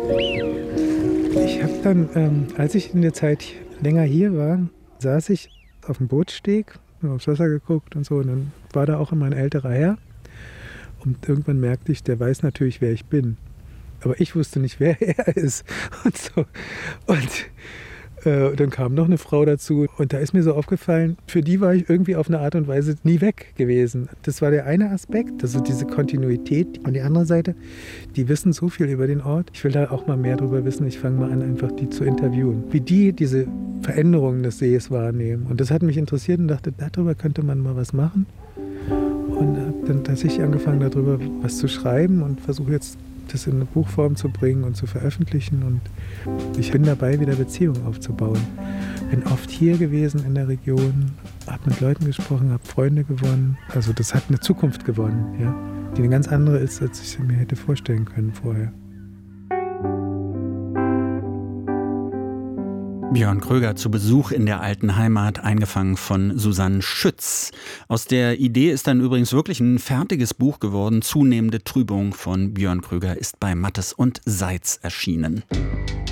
Ich habe dann, als ich in der Zeit länger hier war, saß ich auf dem Bootssteg, habe aufs Wasser geguckt und so. Und dann war da auch immer ein älterer Herr. Und irgendwann merkte ich, der weiß natürlich, wer ich bin. Aber ich wusste nicht, wer er ist. Und so. Und dann kam noch eine Frau dazu. Und da ist mir so aufgefallen, für die war ich irgendwie auf eine Art und Weise nie weg gewesen. Das war der eine Aspekt, also diese Kontinuität. Und die andere Seite, die wissen so viel über den Ort. Ich will da auch mal mehr drüber wissen. Ich fange mal an, einfach die zu interviewen. Wie die diese Veränderungen des Sees wahrnehmen. Und das hat mich interessiert und dachte, darüber könnte man mal was machen. Und habe dann tatsächlich angefangen, darüber was zu schreiben und versuche jetzt, das in eine Buchform zu bringen und zu veröffentlichen. Und ich bin dabei, wieder Beziehungen aufzubauen. Bin oft hier gewesen in der Region, habe mit Leuten gesprochen, habe Freunde gewonnen. Also das hat eine Zukunft gewonnen, ja, die eine ganz andere ist, als ich sie mir hätte vorstellen können vorher. Björn Kröger zu Besuch in der alten Heimat, eingefangen von Susanne Schütz. Aus der Idee ist dann übrigens wirklich ein fertiges Buch geworden. Zunehmende Trübung von Björn Kröger ist bei Mattes und Seitz erschienen.